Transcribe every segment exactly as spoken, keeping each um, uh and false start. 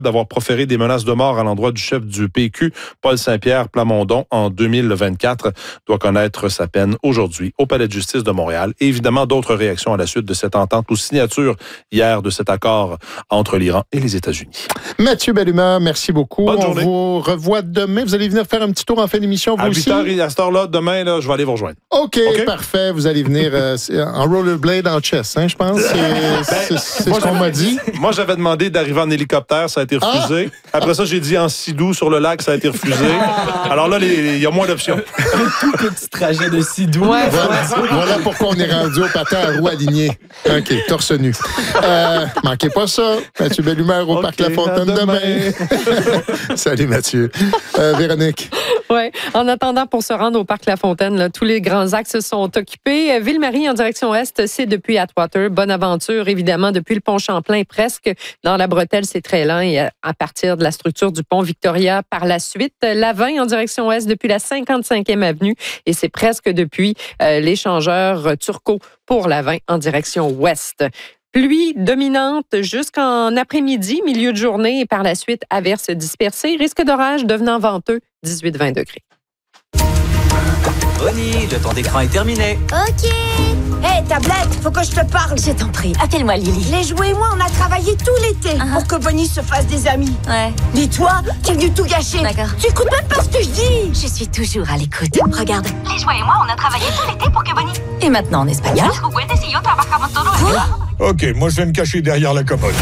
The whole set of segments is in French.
d'avoir proféré des menaces de mort à l'endroit du chef du P Q, Paul Saint-Pierre Plamondon, en deux mille vingt-quatre, doit connaître sa peine aujourd'hui au Palais de justice de Montréal. Et évidemment, d'autres réactions à la suite de cette entente ou signature hier de cet accord entre l'Iran et les États-Unis. Mathieu Belluma, merci beaucoup. Bonne On journée. vous revoit demain. Vous allez venir faire un petit tour en fin d'émission, vous à aussi? huit heures, à cette heure-là, demain, là, je vais aller vous rejoindre. OK, OK? parfait. Vous allez venir euh, en rollerblade en chess, hein, je pense. C'est, c'est, c'est Moi, ce qu'on m'a dit. Moi, j'avais demandé d'arriver en hélicoptère, ça a été refusé. Ah! Après ça, j'ai dit en sidou sur le lac, ça a été refusé. Alors là, il y a moins d'options. Tout petit trajet de Sidou. Ouais, voilà, voilà pourquoi on est rendu au patin à roues alignées. OK, torse nu. Euh, manquez pas ça. Mathieu Bellumeur au Okay, Parc La Fontaine demain. demain. Salut Mathieu. Euh, Véronique. Oui. En attendant, pour se rendre au Parc La Fontaine, là, tous les grands axes sont occupés. Ville-Marie en direction est, c'est depuis Atwater. Bonaventure, évidemment, depuis le pont Champlain, presque. Dans la bretelle, c'est très lent. Et à partir de la structure du pont Victoria, par la suite, la vingt en direction est depuis la cinquante-cinquième avenue. Et c'est presque depuis euh, l'échangeur Turcot pour la vingt en direction ouest. Pluie dominante jusqu'en après-midi, milieu de journée et par la suite, averses dispersées. Risque d'orage devenant venteux, dix-huit à vingt degrés. Bonnie, le temps d'écran est terminé. OK. Hé, hey, tablette, faut que je te parle. Je t'en prie, appelle-moi Lily. Les jouets et moi, on a travaillé tout l'été uh-huh. pour que Bonnie se fasse des amis. Ouais. Dis-toi, tu es venu tout gâcher. D'accord. Tu écoutes même pas ce que je dis. Je suis toujours à l'écoute. Regarde. Les jouets et moi, on a travaillé tout l'été pour que Bonnie... Et maintenant en espagnol. OK, moi je vais me cacher derrière la commode.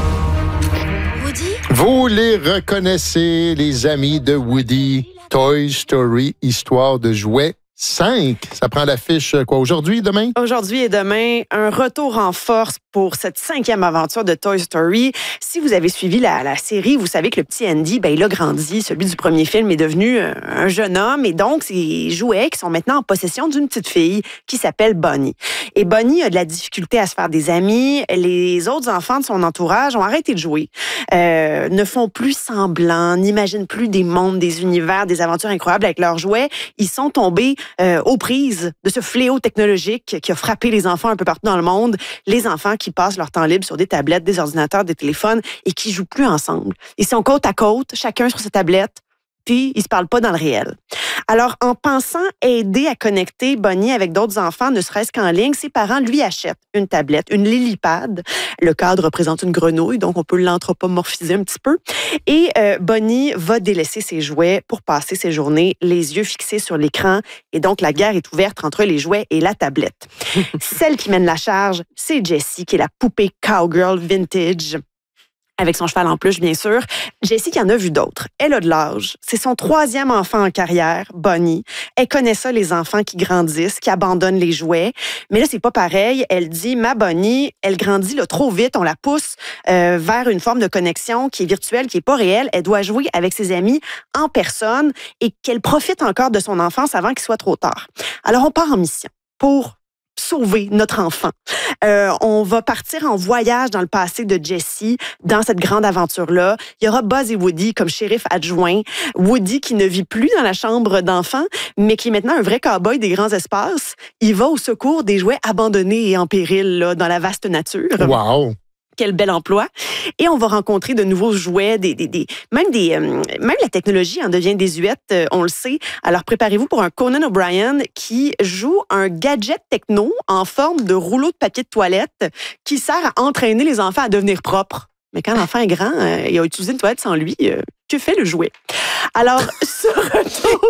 Woody? Vous les reconnaissez, les amis de Woody. Toy Story, histoire de jouets. cinq. Ça prend l'affiche, quoi, aujourd'hui, demain? Aujourd'hui et demain, un retour en force pour cette cinquième aventure de Toy Story. Si vous avez suivi la, la série, vous savez que le petit Andy, ben, il a grandi. Celui du premier film est devenu un jeune homme. Et donc, ces jouets qui sont maintenant en possession d'une petite fille qui s'appelle Bonnie. Et Bonnie a de la difficulté à se faire des amis. Les autres enfants de son entourage ont arrêté de jouer. Euh, ne font plus semblant, n'imaginent plus des mondes, des univers, des aventures incroyables avec leurs jouets. Ils sont tombés Euh, aux prises de ce fléau technologique qui a frappé les enfants un peu partout dans le monde, les enfants qui passent leur temps libre sur des tablettes, des ordinateurs, des téléphones et qui jouent plus ensemble. Ils sont côte à côte, chacun sur sa tablette, puis ils se parlent pas dans le réel. Alors, en pensant aider à connecter Bonnie avec d'autres enfants, ne serait-ce qu'en ligne, ses parents lui achètent une tablette, une Lilipad. Le cadre représente une grenouille, donc on peut l'anthropomorphiser un petit peu. Et euh, Bonnie va délaisser ses jouets pour passer ses journées les yeux fixés sur l'écran. Et donc, la guerre est ouverte entre les jouets et la tablette. Celle qui mène la charge, c'est Jessie, qui est la poupée cowgirl vintage. Avec son cheval en peluche, bien sûr. Jessie qui en a vu d'autres. Elle a de l'âge. C'est son troisième enfant en carrière, Bonnie. Elle connaît ça, les enfants qui grandissent, qui abandonnent les jouets. Mais là, c'est pas pareil. Elle dit, ma Bonnie, elle grandit là, trop vite. On la pousse euh, vers une forme de connexion qui est virtuelle, qui est pas réelle. Elle doit jouer avec ses amis en personne et qu'elle profite encore de son enfance avant qu'il soit trop tard. Alors, on part en mission pour sauver notre enfant. Euh, on va partir en voyage dans le passé de Jessie, dans cette grande aventure-là. Il y aura Buzz et Woody comme shérif adjoint. Woody qui ne vit plus dans la chambre d'enfant, mais qui est maintenant un vrai cow-boy des grands espaces. Il va au secours des jouets abandonnés et en péril là, dans la vaste nature. Wow! Quel bel emploi. Et on va rencontrer de nouveaux jouets, des, des, des, même, des, euh, même la technologie en devient désuète, euh, on le sait. Alors préparez-vous pour un Conan O'Brien qui joue un gadget techno en forme de rouleau de papier de toilette qui sert à entraîner les enfants à devenir propres. Mais quand l'enfant est grand, euh, il a utilisé une toilette sans lui, euh, que fait le jouet? Alors, ce retour,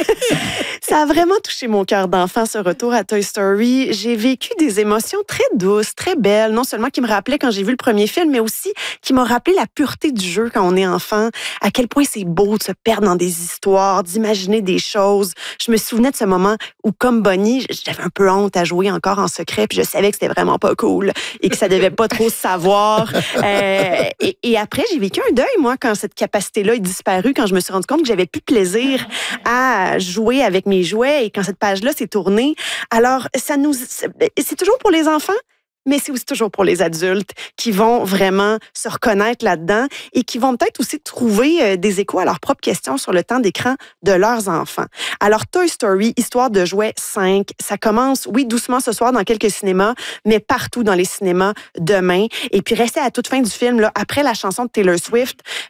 ça a vraiment touché mon cœur d'enfant, ce retour à Toy Story. J'ai vécu des émotions très douces, très belles, non seulement qui me rappelaient quand j'ai vu le premier film, mais aussi qui m'ont rappelé la pureté du jeu quand on est enfant, à quel point c'est beau de se perdre dans des histoires, d'imaginer des choses. Je me souvenais de ce moment où, comme Bonnie, j'avais un peu honte à jouer encore en secret, puis je savais que c'était vraiment pas cool et que ça devait pas trop se savoir. Euh, et, et après, j'ai vécu un deuil, moi, quand cette capacité-là est disparue, quand je me suis rendu compte que j'avais plus plaisir à jouer avec mes jouets et quand cette page-là s'est tournée. Alors, ça nous, c'est toujours pour les enfants, mais c'est aussi toujours pour les adultes qui vont vraiment se reconnaître là-dedans et qui vont peut-être aussi trouver des échos à leurs propres questions sur le temps d'écran de leurs enfants. Alors, Toy Story, Histoire de jouets cinq, ça commence, oui, doucement ce soir dans quelques cinémas, mais partout dans les cinémas demain. Et puis, restez à toute fin du film, là, après la chanson de Taylor Swift,